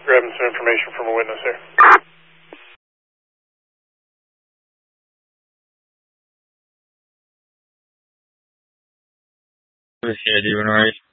Grabbing some information from a witness here. Yeah, doing alright.